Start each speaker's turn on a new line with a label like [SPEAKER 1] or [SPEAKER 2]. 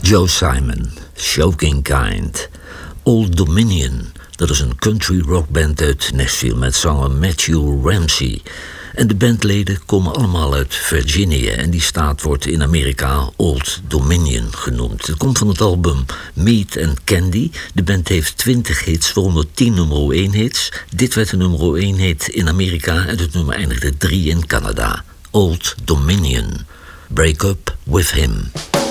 [SPEAKER 1] Joe Simon, Shocking Kind. Old Dominion, dat is een country rockband uit Nashville met zanger Matthew Ramsey. En de bandleden komen allemaal uit Virginia en die staat wordt in Amerika Old Dominion genoemd. Het komt van het album Meat and Candy. De band heeft 20 hits, waaronder 10 nummer 1 hits. Dit werd de nummer 1 hit in Amerika en het nummer eindigde 3 in Canada. Old Dominion. Break Up With Him.